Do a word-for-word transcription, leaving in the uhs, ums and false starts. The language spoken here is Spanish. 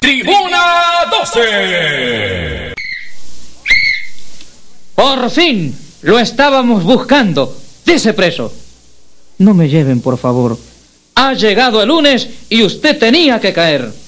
Tribuna doce. Por fin, lo estábamos buscando. Dese preso. No me lleven, por favor. Ha llegado el lunes y usted tenía que caer.